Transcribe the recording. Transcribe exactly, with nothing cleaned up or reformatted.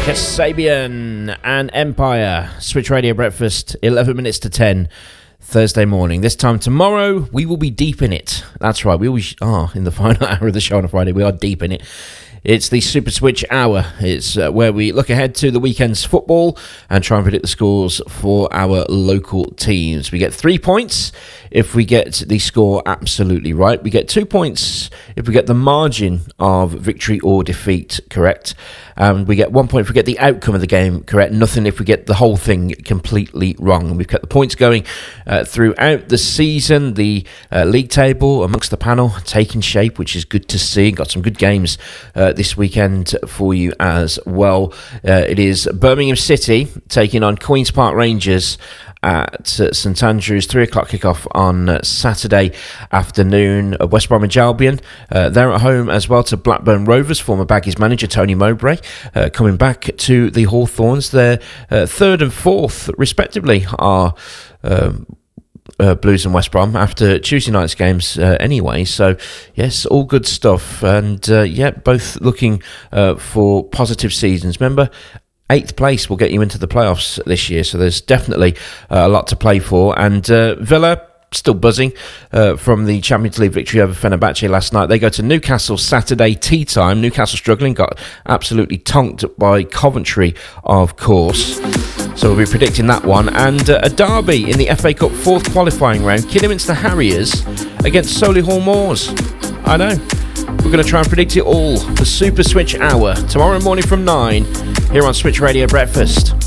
Kasabian and Empire. Switch Radio Breakfast, eleven minutes to ten, Thursday morning. This time tomorrow, we will be deep in it. That's right, we always are in the final hour of the show on a Friday. We are deep in it. It's the Super Switch Hour. It's uh, where we look ahead to the weekend's football and try and predict the scores for our local teams. We get three points if we get the score absolutely right. We get two points if we get the margin of victory or defeat correct. And we get one point if we get the outcome of the game correct. Nothing if we get the whole thing completely wrong. And we've kept the points going uh, throughout the season. The uh, league table amongst the panel taking shape, which is good to see. Got some good games uh, this weekend for you as well. Uh, it is Birmingham City taking on Queen's Park Rangers at uh, St Andrews, three o'clock kickoff on uh, Saturday afternoon. Uh, West Bromwich Albion, uh, they're at home as well to Blackburn Rovers. Former Baggies manager Tony Mowbray uh, coming back to the Hawthorns. Their uh, third and fourth, respectively, are um, uh, Blues and West Brom after Tuesday night's games uh, anyway. So, yes, all good stuff. And, uh, yeah, both looking uh, for positive seasons. Remember, eighth place will get you into the playoffs this year, so there's definitely uh, a lot to play for. And uh, Villa, still buzzing uh, from the Champions League victory over Fenerbahce last night. They go to Newcastle Saturday tea time. Newcastle struggling, got absolutely tonked by Coventry, of course. So we'll be predicting that one. And uh, a derby in the F A Cup fourth qualifying round. Kidderminster Harriers against Solihull Moors. I know. We're going to try and predict it all. The Super Switch Hour, tomorrow morning from nine, here on Switch Radio Breakfast.